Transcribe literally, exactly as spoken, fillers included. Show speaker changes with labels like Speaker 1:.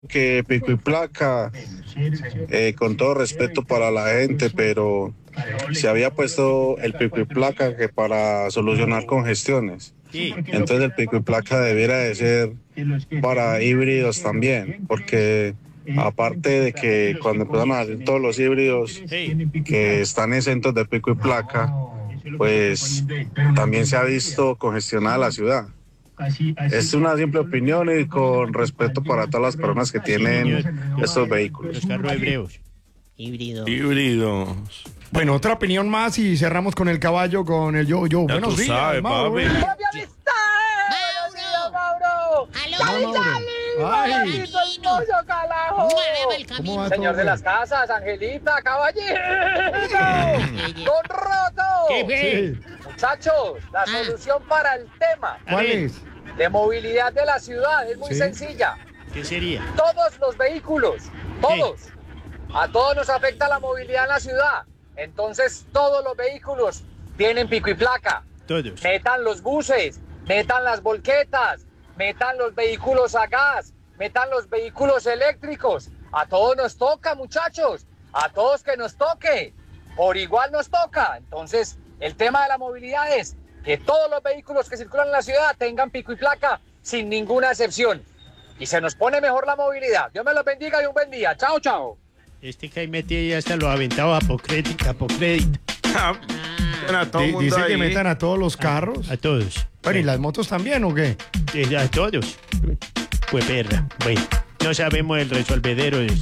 Speaker 1: Que pico y placa, eh, con todo respeto para la gente, pero se había puesto el pico y placa que para solucionar congestiones.
Speaker 2: Sí.
Speaker 1: Entonces el pico y placa debiera de ser para híbridos también, porque aparte de que cuando empezaron a hacer todos los híbridos que están exentos de pico y placa, pues también se ha visto congestionada la ciudad. Es una simple opinión y con respeto para todas las personas que tienen estos vehículos.
Speaker 2: Los carros hebreos.
Speaker 3: Híbrido.
Speaker 4: Híbridos.
Speaker 5: Bueno, otra opinión más y cerramos con el caballo, con el yo, yo.
Speaker 4: Ya
Speaker 5: Buenos
Speaker 4: tú
Speaker 5: días,
Speaker 4: sabes,
Speaker 5: Mauro.
Speaker 4: papi.
Speaker 6: ¡Hola, mi amistad! ¡Buenos días, Mauro!
Speaker 3: ¡Aló!
Speaker 6: ¡Cali,
Speaker 5: Mauro.
Speaker 6: Cali!
Speaker 5: Ay.
Speaker 6: ¡Mamacito hermoso, carajo!
Speaker 3: Muéveme el
Speaker 5: ¿Cómo
Speaker 3: camino.
Speaker 5: va
Speaker 6: Señor
Speaker 5: todo?
Speaker 6: de las casas, Angelita, caballito. ¡Con roto!
Speaker 2: ¿Qué fue?
Speaker 5: Sí.
Speaker 6: Muchachos, la
Speaker 3: Ah.
Speaker 6: solución para el tema
Speaker 5: ¿Cuál
Speaker 2: ver.
Speaker 5: es?
Speaker 6: de movilidad de la ciudad es muy
Speaker 5: Sí.
Speaker 6: sencilla.
Speaker 2: ¿Qué sería?
Speaker 6: Todos los vehículos, todos. A todos nos afecta la movilidad en la ciudad. Entonces, todos los vehículos tienen pico y placa.
Speaker 2: Todos.
Speaker 6: Metan los buses, metan las volquetas, metan los vehículos a gas, metan los vehículos eléctricos. A todos nos toca, muchachos. A todos que nos toque. Por igual nos toca. Entonces, el tema de la movilidad es que todos los vehículos que circulan en la ciudad tengan pico y placa sin ninguna excepción. Y se nos pone mejor la movilidad. Dios me los bendiga y un buen día. Chao, chao.
Speaker 2: Este que hay metido ya hasta los aventados a Pocrédito. A Pocrédito.
Speaker 4: Ah, a todo
Speaker 5: Di-
Speaker 4: mundo
Speaker 5: dice que
Speaker 4: ahí.
Speaker 5: metan a todos los carros.
Speaker 2: A todos.
Speaker 5: Bueno, ¿y las motos también o qué?
Speaker 2: Eh, A todos. Pues perra. Bueno, no sabemos el resolvedero de